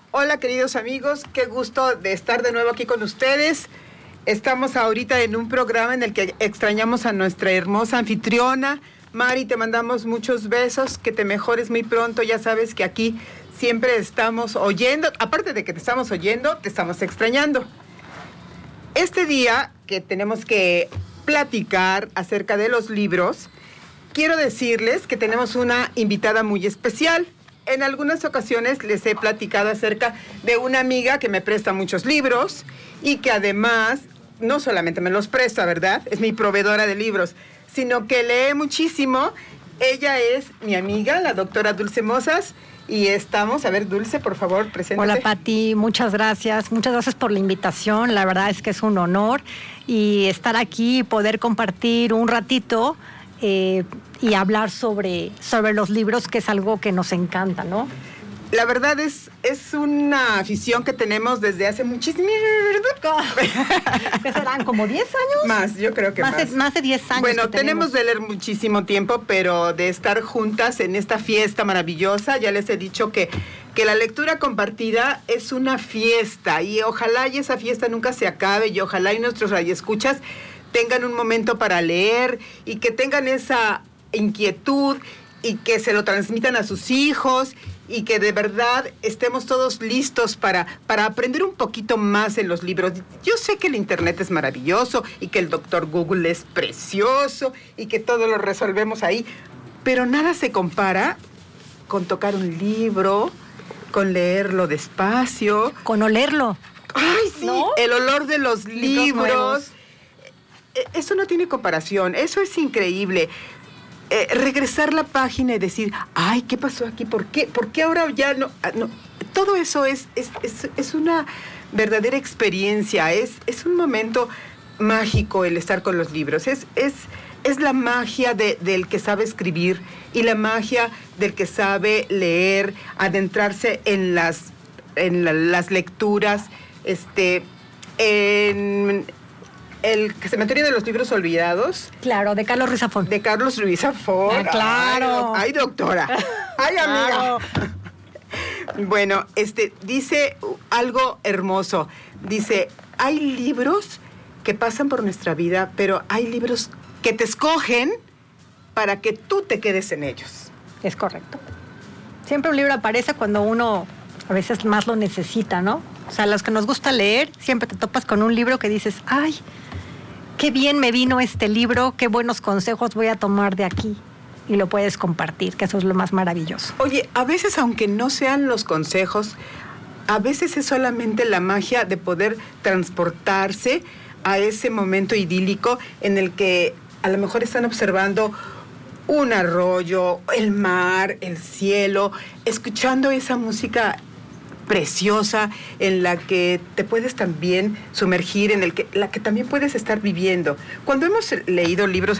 Hola queridos amigos, qué gusto de estar de nuevo aquí con ustedes. Estamos ahorita en un programa en el que extrañamos a nuestra hermosa anfitriona. Mari, te mandamos muchos besos, que te mejores muy pronto. Ya sabes que aquí siempre estamos oyendo, aparte de que te estamos oyendo, te estamos extrañando. Este día que tenemos que platicar acerca de los libros, quiero decirles que tenemos una invitada muy especial. En algunas ocasiones les he platicado acerca de una amiga que me presta muchos libros y que además no solamente me los presta, ¿verdad? Es mi proveedora de libros, sino que lee muchísimo. Ella es mi amiga, la doctora Dulce Mozas, y estamos, a ver, Dulce, por favor, preséntate. Hola, Pati, muchas gracias por la invitación. La verdad es que es un honor y estar aquí y poder compartir un ratito y hablar sobre los libros, que es algo que nos encanta, ¿no? La verdad es una afición que tenemos desde hace muchísimo... ¿Qué serán? ¿Como 10 años? Más, yo creo que más. Más de 10 años. Bueno, tenemos de leer muchísimo tiempo, pero de estar juntas en esta fiesta maravillosa, ya les he dicho que la lectura compartida es una fiesta y ojalá y esa fiesta nunca se acabe y ojalá y nuestros radioescuchas tengan un momento para leer y que tengan esa inquietud y que se lo transmitan a sus hijos y que de verdad estemos todos listos para aprender un poquito más en los libros. Yo sé que el internet es maravilloso y que el doctor Google es precioso y que todo lo resolvemos ahí, pero nada se compara con tocar un libro, con leerlo despacio. Con olerlo. ¡Ay, sí! ¿No? El olor de los libros. Eso no tiene comparación, eso es increíble. Regresar la página y decir, ay, ¿qué pasó aquí? ¿Por qué ahora ya no? Todo eso es una verdadera experiencia, es un momento mágico el estar con los libros, es la magia del que sabe escribir y la magia del que sabe leer, adentrarse en las lecturas, en el cementerio de los libros olvidados. Claro, de Carlos Ruiz Zafón. De Carlos Ruiz Zafón. Ah, claro. Ay, doctora. Ay, amiga. Claro. Bueno, dice algo hermoso. Dice, hay libros que pasan por nuestra vida, pero hay libros que te escogen para que tú te quedes en ellos. Es correcto. Siempre un libro aparece cuando uno a veces más lo necesita, ¿no? O sea, los que nos gusta leer, siempre te topas con un libro que dices, ay, qué bien me vino este libro, qué buenos consejos voy a tomar de aquí. Y lo puedes compartir, que eso es lo más maravilloso. Oye, a veces, aunque no sean los consejos, a veces es solamente la magia de poder transportarse a ese momento idílico en el que a lo mejor están observando un arroyo, el mar, el cielo, escuchando esa música preciosa en la que te puedes también sumergir, la que también puedes estar viviendo. Cuando hemos leído libros